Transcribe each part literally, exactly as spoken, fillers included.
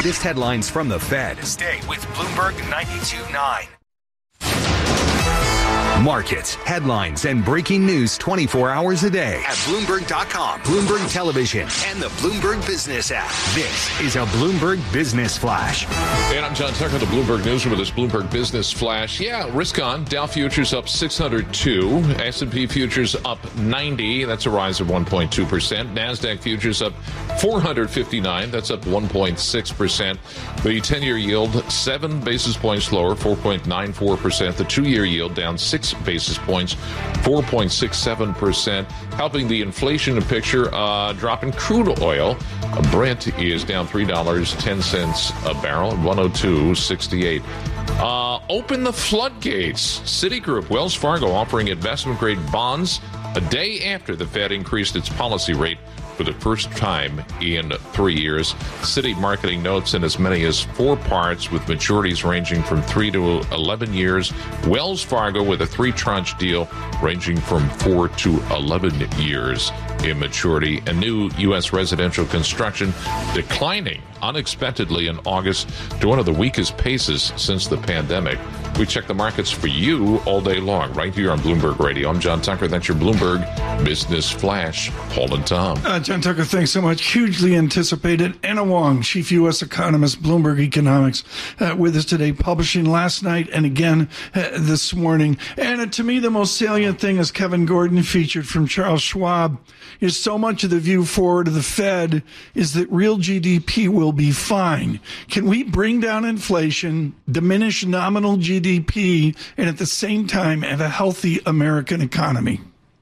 latest headlines from the Fed. Stay with Bloomberg ninety-two point nine. Markets, headlines, and breaking news twenty-four hours a day at Bloomberg dot com, Bloomberg Television, and the Bloomberg Business app. This is a Bloomberg Business Flash. And I'm John Tucker, the Bloomberg Newsroom with this Bloomberg Business Flash. Yeah, risk on. Dow futures up six hundred two. S and P futures up ninety. That's a rise of one point two percent. NASDAQ futures up four hundred fifty-nine. That's up one point six percent. The ten-year yield, seven basis points lower, four point nine four percent. The two-year yield down six basis points, four point six seven percent. Helping the inflation picture, uh, drop in crude oil. Brent is down three dollars and ten cents a barrel, one oh two sixty-eight. Uh, open the floodgates. Citigroup, Wells Fargo offering investment-grade bonds a day after the Fed increased its policy rate for the first time in three years. Citi marketing notes in as many as four parts with maturities ranging from three to eleven years. Wells Fargo with a three-tranche deal ranging from four to eleven years in maturity. And new U S residential construction declining unexpectedly in August to one of the weakest paces since the pandemic. We check the markets for you all day long, right here on Bloomberg Radio. I'm John Tucker. That's your Bloomberg Business Flash. Paul and Tom. Uh, John Tucker, thanks so much. Hugely anticipated. Anna Wong, chief U S economist, Bloomberg Economics, uh, with us today, publishing last night and again uh, this morning. Anna, to me, the most salient thing, as Kevin Gordon featured from Charles Schwab, is so much of the view forward of the Fed is that real G D P will be fine. Can we bring down inflation, diminish nominal G D P, and at the same time have a healthy American economy?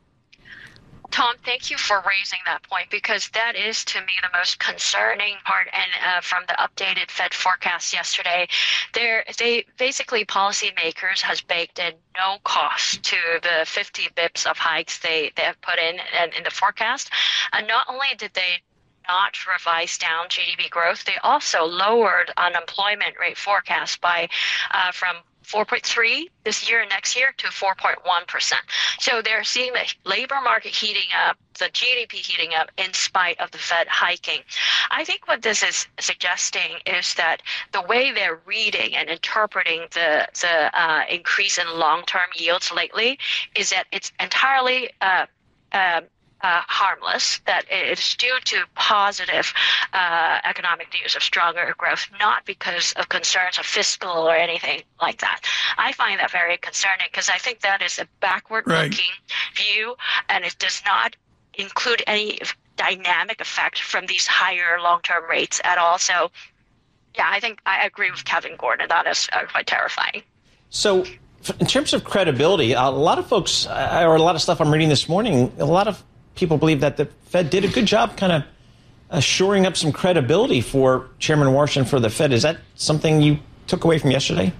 Tom, thank you for raising that point, because that is, to me, the most concerning part. And uh, from the updated Fed forecast yesterday, there they basically policymakers has baked in no cost to the fifty bips of hikes they, they have put in, in in the forecast. And not only did they not revise down G D P growth, they also lowered unemployment rate forecast by uh, from four point three this year and next year to four point one percent. So they're seeing the labor market heating up, the G D P heating up in spite of the Fed hiking. I think what this is suggesting is that the way they're reading and interpreting the, the uh, increase in long-term yields lately is that it's entirely uh, uh, Uh, harmless, that it's due to positive uh, economic news of stronger growth, not because of concerns of fiscal or anything like that. I find that very concerning, because I think that is a backward-looking right. view, and it does not include any dynamic effect from these higher long-term rates at all. So, yeah, I think I agree with Kevin Gordon. That is uh, quite terrifying. So, in terms of credibility, a lot of folks, uh, or a lot of stuff I'm reading this morning, a lot of people believe that the Fed did a good job kind of uh, shoring up some credibility for Chairman Warsh and for the Fed. Is that something you took away from yesterday?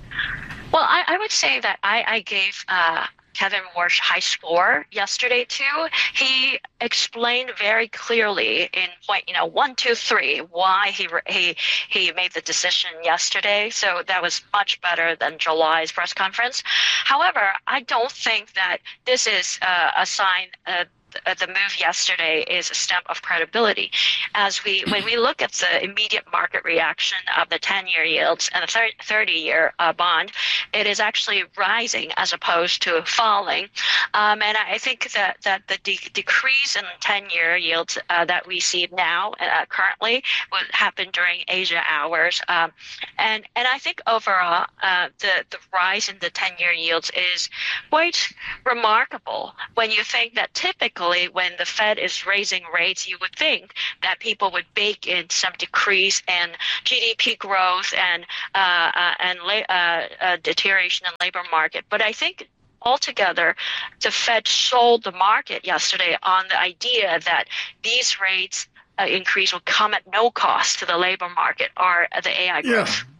Well, I, I would say that I, I gave uh, Kevin Warsh high score yesterday, too. He explained very clearly in point, you know, one, two, three, why he he he made the decision yesterday. So that was much better than July's press conference. However, I don't think that this is uh, a sign uh, the move yesterday is a step of credibility. As we, when we look at the immediate market reaction of the ten-year yields and the thirty-year uh, bond, it is actually rising as opposed to falling. Um, and I think that, that the de- decrease in ten-year yields uh, that we see now uh, currently would happen during Asia hours. Um, and, and I think overall, uh, the, the rise in the ten-year yields is quite remarkable when you think that typically when the Fed is raising rates, you would think that people would bake in some decrease in G D P growth and uh, uh, and la- uh, uh, deterioration in labor market. But I think altogether, the Fed sold the market yesterday on the idea that these rates uh, increase will come at no cost to the labor market or the A I growth. Yeah.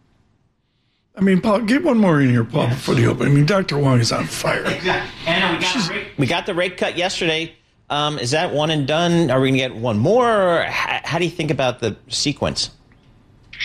I mean, Paul, get one more in here, Paul, yeah. before the open. I mean, Doctor Wong is on fire. Exactly. Anna, we got, rate, we got the rate cut yesterday. Um, is that one and done? Are we going to get one more? Or how, how do you think about the sequence?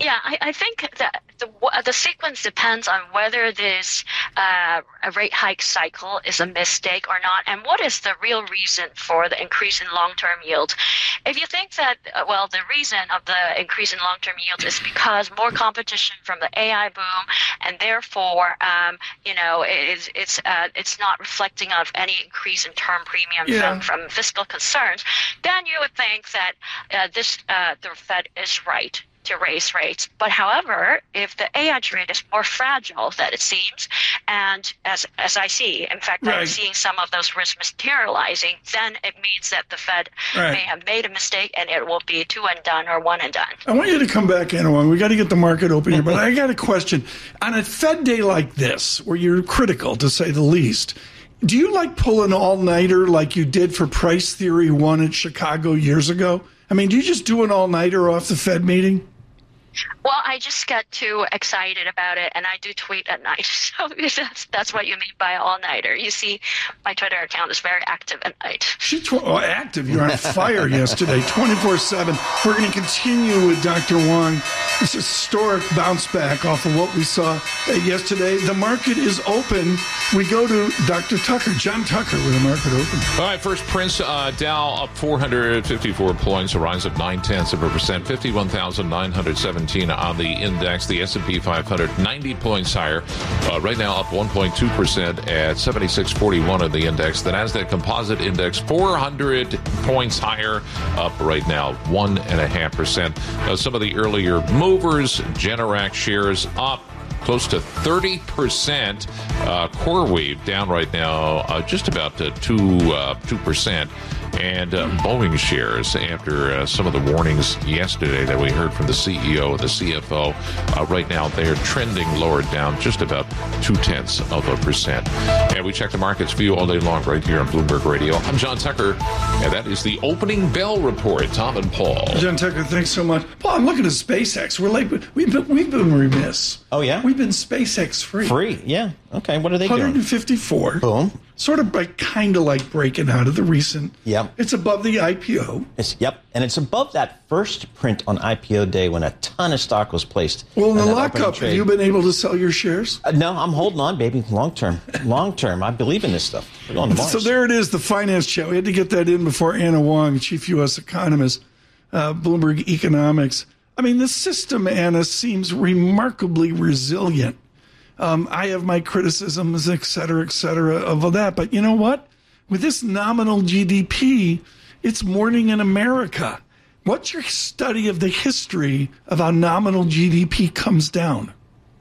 Yeah, I, I think that the the sequence depends on whether this uh, a rate hike cycle is a mistake or not, and what is the real reason for the increase in long-term yields. If you think that, uh, well, the reason of the increase in long-term yields is because more competition from the A I boom, and therefore, um, you know, it is, it's uh, it's not reflecting of any increase in term premium Yeah. from, from fiscal concerns, then you would think that uh, this uh, the Fed is right to raise rates. But however, if the A I trade is more fragile than it seems, and as as I see, in fact, Right. I'm seeing some of those risks materializing, then it means that the Fed Right. may have made a mistake and it will be two and done or one and done. I want you to come back, Anna Wong. We got to get the market open here, but I got a question. On a Fed day like this, where you're critical, to say the least, do you like pull an all-nighter like you did for Price Theory One at Chicago years ago? I mean, do you just do an all-nighter off the Fed meeting? Well, I just get too excited about it, and I do tweet at night. So that's, that's what you mean by all-nighter. You see, my Twitter account is very active at night. She's tw- oh, active. You're on fire yesterday, twenty-four seven. We're going to continue with Doctor Wong. This historic bounce back off of what we saw uh, yesterday. The market is open. We go to Doctor Tucker, John Tucker, with the market open. All right, first Prince, uh, Dow up four hundred fifty-four points, a rise of nine tenths of a percent, fifty-one thousand nine hundred seventeen on the index. The S and P five hundred, ninety points higher, uh, right now up one point two percent at seventy-six forty-one of the index. The Nasdaq Composite Index, four hundred points higher, up right now one point five percent. Uh, some of the earlier movers, Generac shares up close to thirty percent. Uh, CoreWeave down right now uh, just about uh, two, uh, two percent. And uh, Boeing shares, after uh, some of the warnings yesterday that we heard from the C E O and the C F O, uh, right now they are trending lower, down just about two-tenths of a percent. And we check the markets for you all day long right here on Bloomberg Radio. I'm John Tucker, and that is the opening bell report. Tom and Paul. John Tucker, thanks so much. Paul, I'm looking at SpaceX. We're like, we've been, we've been remiss. Oh, yeah? We've been SpaceX free. Free, yeah. Okay, what are they one doing? hundred fifty-four. Boom. Sort of like, kind of like breaking out of the recent. Yep. It's above the I P O. It's, yep, and it's above that first print on I P O day when a ton of stock was placed. Well, in the on that opening lockup, have trade. you been able to sell your shares? Uh, no, I'm holding on, baby. Long term. Long term. I believe in this stuff. We're going to Mars. So there it is, the finance chat. We had to get that in before Anna Wong, chief U S economist, uh, Bloomberg Economics. I mean, the system, Anna, seems remarkably resilient. Um, I have my criticisms, et cetera, et cetera, of that. But you know what? With this nominal G D P, it's morning in America. What's your study of the history of how nominal G D P comes down?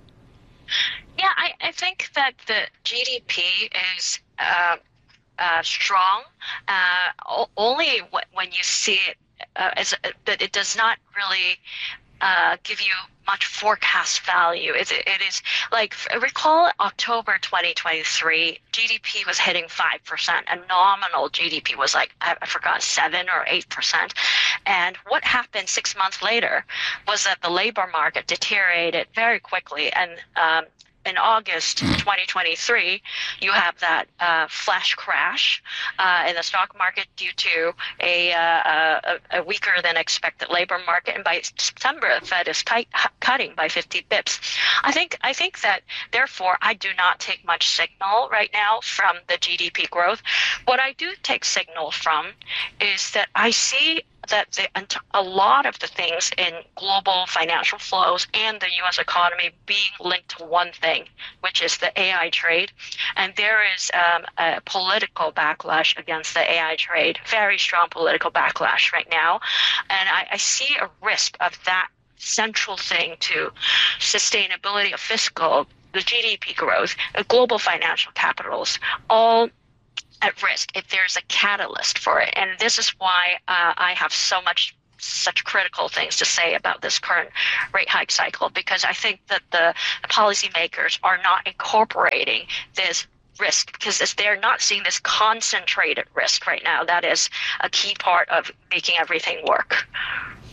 Yeah, I, I think that the G D P is uh, uh, strong uh, o- only w- when you see it, uh, as a, that it does not really uh, give you much forecast value. It, it is like, recall October twenty twenty-three, G D P was hitting five percent and nominal G D P was like, I, I forgot, seven or eight percent. And what happened six months later was that the labor market deteriorated very quickly. And um, in August twenty twenty-three, you have that uh, flash crash uh, in the stock market due to a, uh, a, a weaker than expected labor market. And by September, the Fed is cut, cutting by fifty bips. I think I think that, therefore, I do not take much signal right now from the G D P growth. What I do take signal from is that I see that the, a lot of the things in global financial flows and the U S economy being linked to one thing, which is the A I trade. And there is um, a political backlash against the A I trade, very strong political backlash right now. And I, I see a risk of that central thing to sustainability of fiscal, the G D P growth, global financial capitals, all at risk if there's a catalyst for it. And this is why uh, I have so much such critical things to say about this current rate hike cycle, because I think that the, the policymakers are not incorporating this risk, because they're not seeing this concentrated risk right now. That is a key part of making everything work.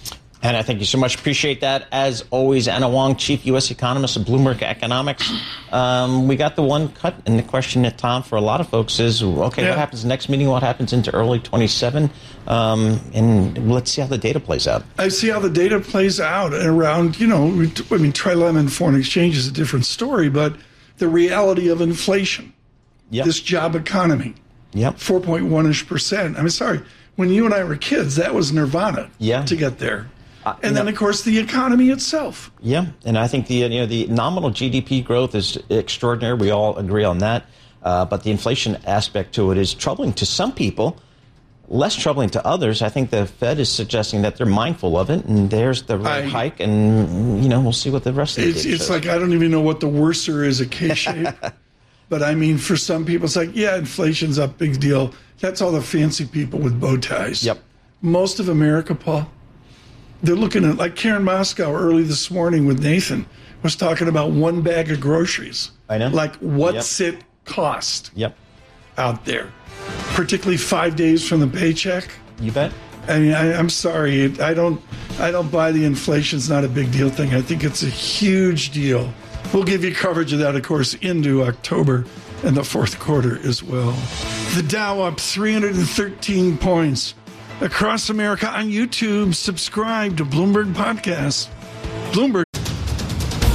Anna, thank you so much. Appreciate that. As always, Anna Wong, Chief U S Economist of Bloomberg Economics. Um, we got the one cut, and the question at Tom for a lot of folks is, okay, yeah. what happens next meeting? What happens into early twenty-seven? Um, and let's see how the data plays out. I see how the data plays out around, you know, I mean, trilemma foreign exchange is a different story, but the reality of inflation, yep. this job economy, yep. four point one-ish percent. I mean, sorry, when you and I were kids, that was nirvana yeah. to get there. Uh, and then, know, of course, the economy itself. Yeah, and I think the you know the nominal G D P growth is extraordinary. We all agree on that. Uh, but the inflation aspect to it is troubling to some people, less troubling to others. I think the Fed is suggesting that they're mindful of it, and there's the rate I, hike, and you know we'll see what the rest of the It's, data it's shows. like I don't even know what the worser is, a K-shape. But I mean, for some people, it's like, yeah, inflation's up, big deal. That's all the fancy people with bow ties. Yep. Most of America, Paul, they're looking at, like Karen Moscow early this morning with Nathan was talking about one bag of groceries. I know. Like, what's yep. it cost yep. out there? Particularly five days from the paycheck. You bet. I mean, I, I'm sorry. I don't, I don't buy the inflation's not a big deal thing. I think it's a huge deal. We'll give you coverage of that, of course, into October and the fourth quarter as well. The Dow up three hundred thirteen points. Across America on YouTube, subscribe to Bloomberg Podcasts. Bloomberg